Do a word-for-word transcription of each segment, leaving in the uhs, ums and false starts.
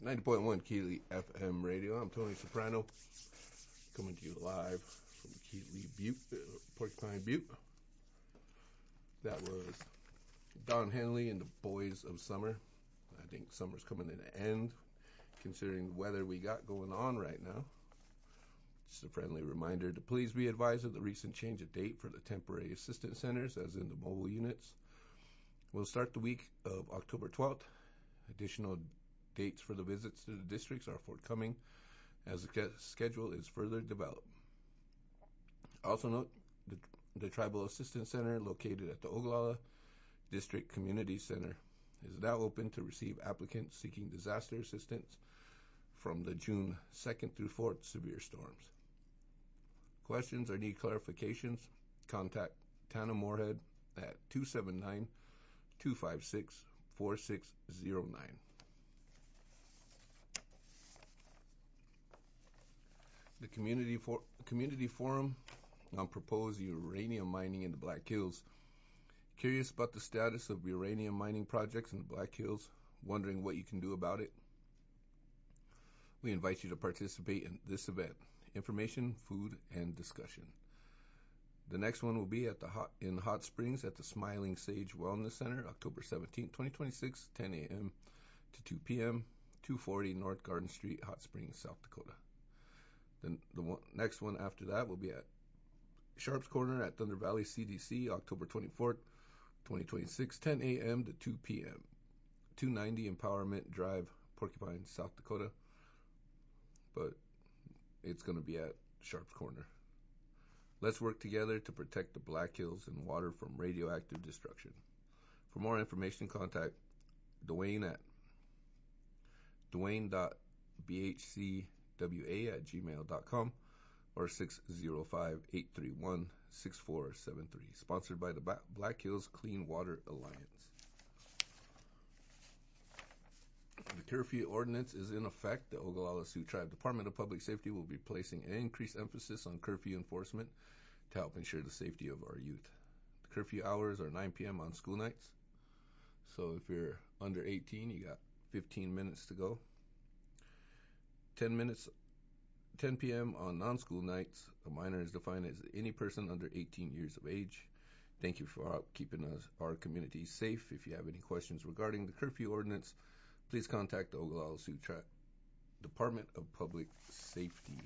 ninety point one Keeley F M radio. I'm Tony Soprano, coming to you live from Keeley Butte, uh, Porcupine Butte. That was Don Henley and the Boys of Summer. I think summer's coming to an end, considering the weather we got going on right now. Just a friendly reminder to please be advised of the recent change of date for the temporary assistance centers, as in the mobile units. We'll start the week of October twelfth. Additional dates for the visits to the districts are forthcoming as the schedule is further developed. Also note the, the Tribal Assistance Center located at the Ogallala District Community Center is now open to receive applicants seeking disaster assistance from the June second through fourth severe storms. Questions or need clarifications? Contact Tana Moorhead at two seven nine, two five six, four six zero nine. The Community, For- Community Forum on proposed uranium mining in the Black Hills. Curious about the status of uranium mining projects in the Black Hills? Wondering what you can do about it? We invite you to participate in this event. Information, food, and discussion. The next one will be at the hot, in Hot Springs at the Smiling Sage Wellness Center, October seventeenth, twenty twenty-six, ten a.m. to two p.m., two forty North Garden Street, Hot Springs, South Dakota. Then the one, next one after that will be at Sharps Corner at Thunder Valley C D C, October twenty-fourth, twenty twenty-six, ten a.m. to two p.m., two ninety Empowerment Drive, Porcupine, South Dakota. But it's going to be at Sharps Corner. Let's work together to protect the Black Hills and water from radioactive destruction. For more information, contact Dwayne at dwayne dot b h c w a at gmail dot com or six zero five, eight three one, six four seven three. Sponsored by the Black Hills Clean Water Alliance. The curfew ordinance is in effect. The Ogallala Sioux Tribe Department of Public Safety will be placing an increased emphasis on curfew enforcement to help ensure the safety of our youth. The curfew hours are nine p.m. on school nights. So if you're under eighteen, you got fifteen minutes to go. ten minutes, ten p.m. on non-school nights. A minor is defined as any person under eighteen years of age. Thank you for keeping us, our community safe. If you have any questions regarding the curfew ordinance, please contact the Ogallala Sioux Tribe Department of Public Safety.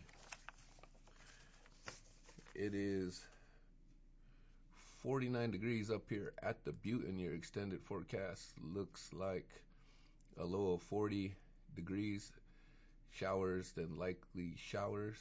It is forty-nine degrees up here at the Butte, and your extended forecast looks like a low of forty degrees, showers, then likely showers.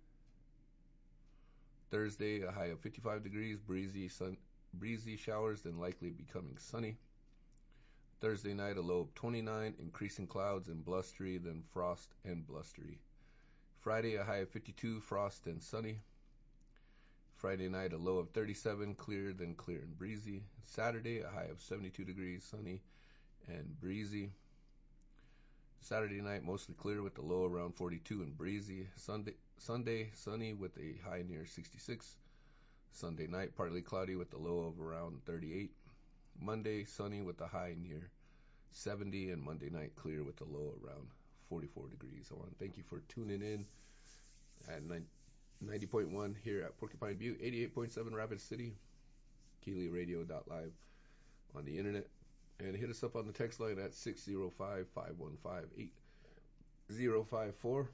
Thursday, a high of fifty-five degrees, breezy, sun, breezy showers, then likely becoming sunny. Thursday night, a low of twenty-nine, increasing clouds and blustery, then frost and blustery. Friday, a high of fifty-two, frost and sunny. Friday night, a low of thirty-seven, clear, then clear and breezy. Saturday, a high of seventy-two degrees, sunny and breezy. Saturday night, mostly clear with a low around forty-two and breezy. Sunday, Sunday, sunny with a high near sixty-six. Sunday night, partly cloudy with a low of around thirty-eight. Monday, sunny with a high near seventy, and Monday night, clear with a low around forty-four degrees. I want to thank you for tuning in at ninety point one here at Porcupine Butte, eighty-eight point seven Rapid City, Keeley Radio dot live on the internet. And hit us up on the text line at six zero five, five one five, eight zero five four.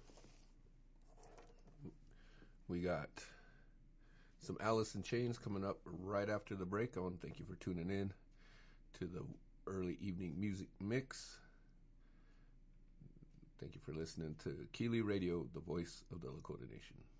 We got some Alice in Chains coming up right after the break. I want to thank you for tuning in to the early evening music mix. Thank you for listening to Keeley Radio, the voice of the Lakota Nation.